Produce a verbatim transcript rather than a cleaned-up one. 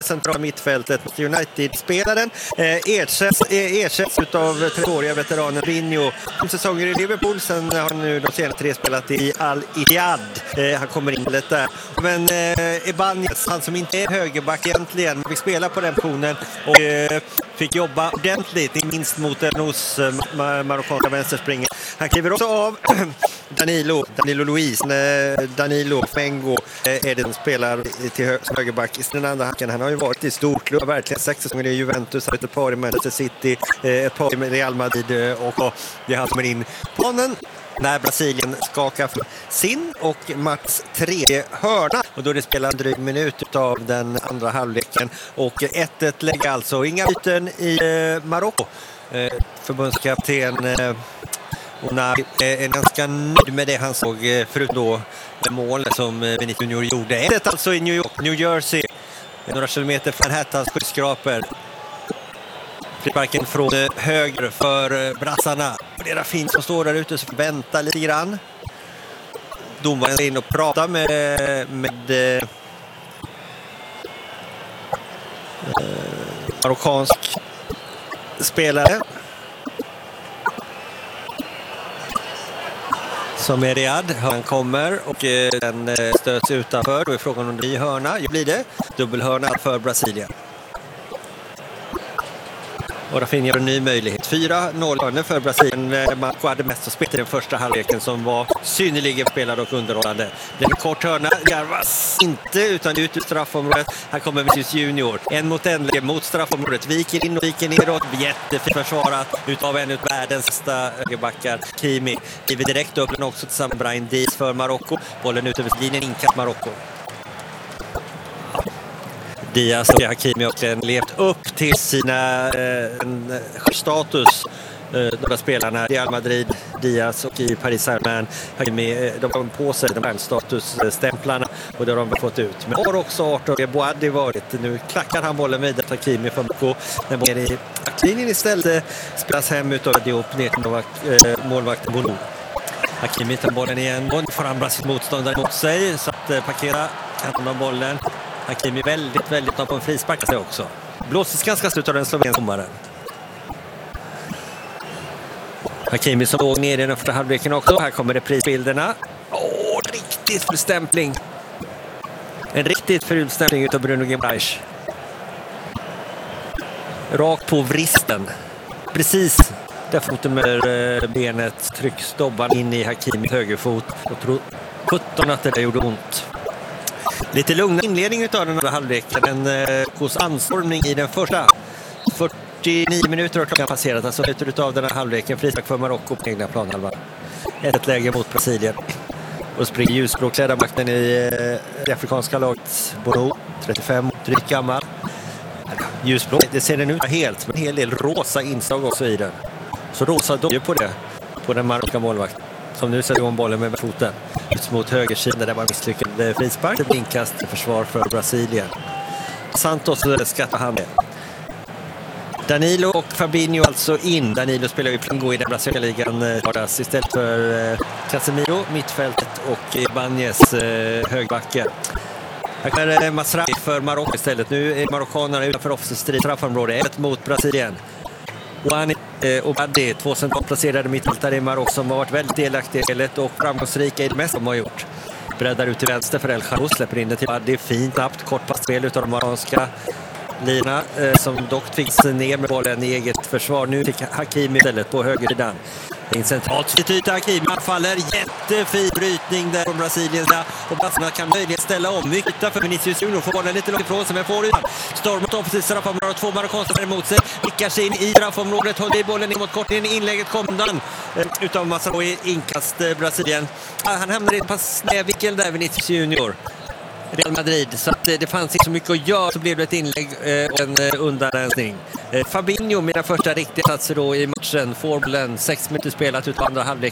centrala mittfältet. United-spelaren eh, ersätts, eh, ersätts av trettioåriga veteranen Rinho. Fem säsonger i Liverpool, sen har han nu de senaste tre spelat i Al-Ittihad. Eh, han kommer in lite där. Men eh, Ibanez, han som inte är högerback egentligen, fick spela på den positionen och eh, fick jobba ordentligt, minst mot en hos eh, marockanska vänsterspringen. Han kliver också av Danilo, Danilo Luiz, Danilo Mengo eh, är det som spelar till hö- som högerback i den andra hacken. Han har ju varit i storklubb, verkligen sex säsonger i Juventus, har ett par i Manchester City, eh, ett par i Real Madrid och, och det är han som är in på planen när Brasilien skakar för sin och Mats tredje hörna. Och då är det spelar en dryg minut av den andra halvleken. Och ett ett lägger alltså inga byten i eh, Marocko. Eh, förbundskapten eh, Onari är ganska nöjd med det han såg eh, förut då målet som eh, Vinicius Junior gjorde. ett ett alltså i New York, New Jersey. Några kilometer från Manhattans skyskrapor. Frisparken från höger för brassarna. Och det är fint som står där ute så vänta lite grann. Domaren är in och pratar med, med eh, marockansk spelare. Som är Riyad. Han kommer och eh, den stöts utanför. Då är frågan om det blir hörna. Det blir det. Dubbelhörna för Brasilien. Och Rafinha har en ny möjlighet. fyra noll för Brasilien. Marco hade mest att spela i den första halvleken som var synnerligen spelad och underhållande. Det är en kort hörna. Garvas inte utan ut ur straffområdet. Här kommer Vinicius Junior. En mot en läge mot straffområdet. Viker in och viker neråt. Jättefint försvarat utav en av världens sista högerbackar. Kimi giver direkt upp den också tillsammans med Brahim Diaz för Marocko. Bollen ut över linjen inkat Marocko. Diaz och Hakimi har levt upp till sina eh, status, eh, de spelarna i Real Madrid, Diaz och i Paris Saint-Germain. Hakimi, de har på sig de här statusstämplarna och det har de fått ut. Men har också arton Boadi varit. Nu klackar han bollen vidare till Hakimi för Marocko. Den bollen i backlinjen istället spelas hem utav Diop ner till eh, målvakten Bono. Hakimi tar bollen igen och får han Brasils motståndare mot sig så att eh, Paquera kan ta bollen. Hakimi väldigt, väldigt bra på en frispark sig också. Blåses ganska slut av den slovenska domaren. Hakimi som låg ner i den första halvleken också. Här kommer reprisbilderna. Åh, riktigt förstämpling. En riktigt förstämpling utav Bruno Guimaraes. Rakt på vristen. Precis där foten med benet trycks dobban in i Hakimis högerfot. Och tror sjutton att det där gjorde ont. Lite lugn inledning utav den här halvleken. En eh, hos anstormning i den första. fyrtionio minuter har klockan passerat. Alltså slutet utav den här halvleken. Frispark för Marocko på egna planhalvan. Ett läge mot Brasilien. Och springer ljusblåklädda makten i eh, det afrikanska laget. Bono, trettiofem, drygt gammal. Ljusblå, det ser den ut helt. Men en hel del rosa inslag också i den. Så rosa dojor på det. På den marockanska målvakten. Som nu sätter om bollen med foten. Ut mot högersidan där var misslyckad frispark. Det blinkast till försvar för Brasilien. Santos skattar han med. Danilo och Fabinho alltså in. Danilo spelar ju Plango i den brasilianska ligan vardags istället för eh, Casemiro, mittfältet och Ibanez eh, högbacken. Här kommer eh, Masraoui för Marocko istället. Nu är marockanerna utanför offensiv straffområde. ett mot Brasilien. Ouani eh, och Baddi, två centralplacerade mittfältare i Marocko som har varit väldigt delaktiga i spelet och framgångsrika i det mesta de har gjort. Breddar ut till vänster för El Kharouz, släpper in det till Baddi. Fint, snabbt, kort passspel utav de marockanska lina eh, som dock fick ner med bollen i eget försvar. Nu fick Hakimi istället på högersidan. En centralt yta Hakimi faller. Jättefin brytning där från Brasilien och Brasilien kan möjligen ställa om. Mycket för Vinicius Junior får bollen lite långt ifrån sig men får ut. Storm mot offensivt straffområdet. Två marockanska emot sig. Vickar sig in i straffområdet. Håller i bollen in mot korten. Inlägget kom undan utav Masraoui. Inkast Brasilien. Han hamnar i en pass vinkel där Vinicius Junior. Real Madrid, så att det fanns inte så mycket att göra så blev det ett inlägg och en undanrensning. Fabinho med den första riktiga satser då i matchen. Får bollen sex minuter spelat ut på andra halvlek.